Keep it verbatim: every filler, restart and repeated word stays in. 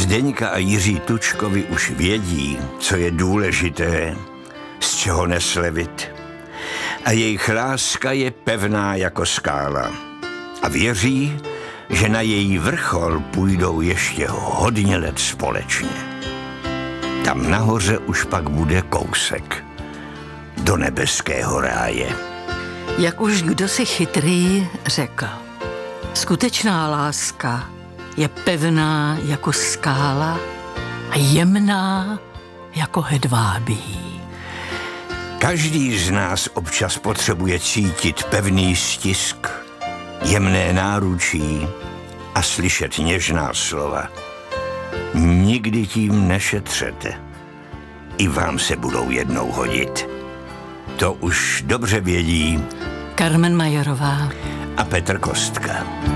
Zdeňka a Jiří Tučkovi už vědí, co je důležité, z čeho neslevit. A jejich láska je pevná jako skála. A věří, že na její vrchol půjdou ještě hodně let společně. Tam nahoře už pak bude kousek do nebeského ráje. Jak už kdosi chytrý řekl, skutečná láska je pevná jako skála a jemná jako hedvábí. Každý z nás občas potřebuje cítit pevný stisk, jemné náručí a slyšet něžná slova. Nikdy tím nešetřete. I vám se budou jednou hodit. To už dobře vědí Carmen Majerová a Petr Kostka.